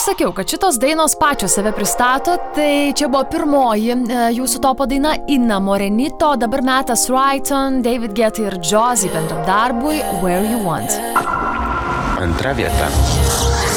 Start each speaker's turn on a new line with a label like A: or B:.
A: sakiau, kad šitos dainos pačios save pristato, tai čia buvo pirmoji jūsų topo daina Inna Morenito, dabar metas Rayton, David Guetta ir Josie bendram darbui Where You Want.
B: Antra vieta.